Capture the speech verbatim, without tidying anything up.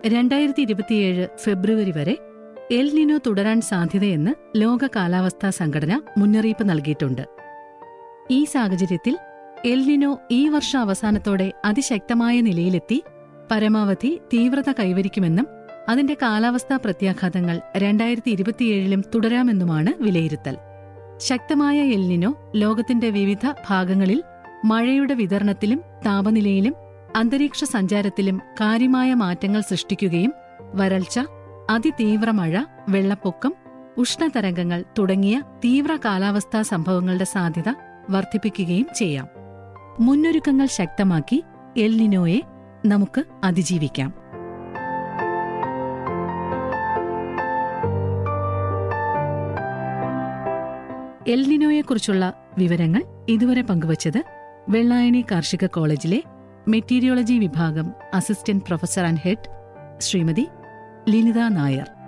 രണ്ടായിരത്തി ഇരുപത്തിയേഴ് ഫെബ്രുവരി വരെ എൽ നിനോ തുടരാൻ സാധ്യതയെന്ന് ലോക കാലാവസ്ഥാ സംഘടന മുന്നറിയിപ്പ് നൽകിയിട്ടുണ്ട്. ഈ സാഹചര്യത്തിൽ എൽ നിനോ ഈ വർഷ അവസാനത്തോടെ അതിശക്തമായ നിലയിലെത്തി പരമാവധി തീവ്രത കൈവരിക്കുമെന്നും അതിന്റെ കാലാവസ്ഥാ പ്രത്യാഘാതങ്ങൾ രണ്ടായിരത്തി ഇരുപത്തിയേഴിലും തുടരാമെന്നുമാണ് വിലയിരുത്തൽ. ശക്തമായ എൽ നിനോ ലോകത്തിന്റെ വിവിധ ഭാഗങ്ങളിൽ മഴയുടെ വിതരണത്തിലും താപനിലയിലും അന്തരീക്ഷ സഞ്ചാരത്തിലും കാര്യമായ മാറ്റങ്ങൾ സൃഷ്ടിക്കുകയും വരൾച്ച, അതിതീവ്ര മഴ, വെള്ളപ്പൊക്കം, ഉഷ്ണതരംഗങ്ങൾ തുടങ്ങിയ തീവ്ര കാലാവസ്ഥാ സംഭവങ്ങളുടെ സാധ്യത വർദ്ധിപ്പിക്കുകയും ചെയ്യാം. മുന്നൊരുക്കങ്ങൾ ശക്തമാക്കി എൽ നിനോയെ നമുക്ക് അതിജീവിക്കാം. എൽ നിനോയെക്കുറിച്ചുള്ള വിവരങ്ങൾ ഇതുവരെ പങ്കുവച്ചത് വെള്ളായണി കാർഷിക കോളേജിലെ മെറ്റീരിയോളജി വിഭാഗം assistant professor and head Shrimati Linitha Nair.